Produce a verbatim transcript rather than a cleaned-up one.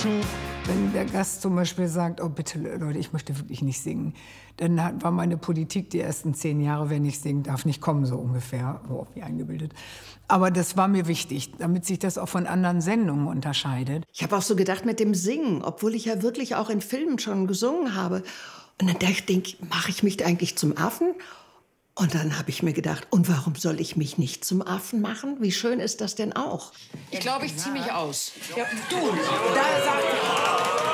Menschen. Wenn der Gast zum Beispiel sagt, oh bitte Leute, ich möchte wirklich nicht singen, dann hat, war meine Politik die ersten zehn Jahre, wer nicht singen darf, nicht kommen, so ungefähr, oh, wie eingebildet. Aber das war mir wichtig, damit sich das auch von anderen Sendungen unterscheidet. Ich habe auch so gedacht mit dem Singen, obwohl ich ja wirklich auch in Filmen schon gesungen habe. Und dann dachte ich, mache ich mich eigentlich zum Affen? Und dann habe ich mir gedacht, und warum soll ich mich nicht zum Affen machen? Wie schön ist das denn auch? Ich glaube, ich ziehe mich aus. Ja, du, da sagt